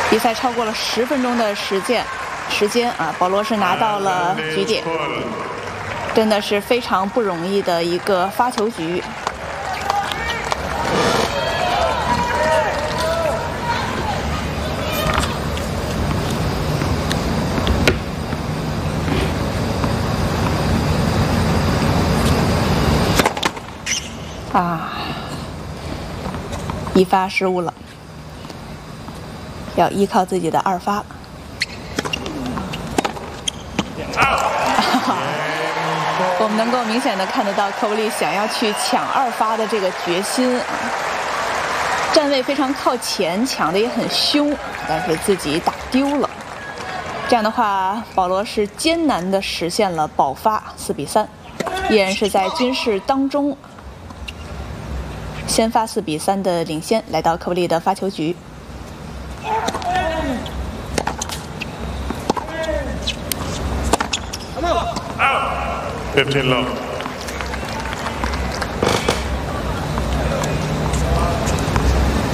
比赛超过了10分钟的时间啊，保罗是拿到了局点，真的是非常不容易的一个发球局。啊，一发失误了，要依靠自己的2发。我们能够明显的看得到科布利想要去抢2发的这个决心啊，站位非常靠前，抢的也很凶，但是自己打丢了。这样的话，保罗是艰难的实现了保发4比3，依然是在均势当中先发4比3的领先，来到科布利的发球局。 15 love.